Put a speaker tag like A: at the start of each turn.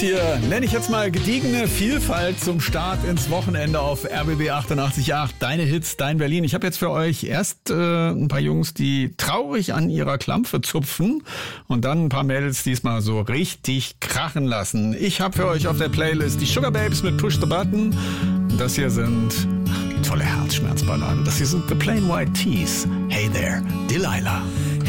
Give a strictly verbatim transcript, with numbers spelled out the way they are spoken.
A: hier, nenne ich jetzt mal gediegene Vielfalt zum Start ins Wochenende auf R B B achtundachtzig Komma acht. Deine Hits, dein Berlin. Ich habe jetzt für euch erst äh, ein paar Jungs, die traurig an ihrer Klampfe zupfen und dann ein paar Mädels, die es mal so richtig krachen lassen. Ich habe für euch auf der Playlist die Sugar Babes mit Push the Button. Und das hier sind tolle Herzschmerzballaden. Das hier sind The Plain White Tees. Hey there, Delilah.